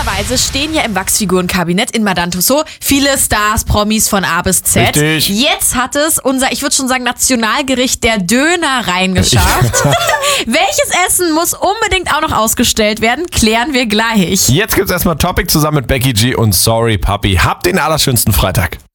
Normalerweise stehen ja im Wachsfigurenkabinett in Madame Tussauds viele Stars, Promis von A bis Z. Richtig. Jetzt hat es unser, ich würde schon sagen, Nationalgericht der Döner reingeschafft. Welches Essen muss unbedingt auch noch ausgestellt werden? Klären wir gleich. Jetzt gibt's erstmal Topic zusammen mit Becky G und Sorry Papi. Habt den allerschönsten Freitag.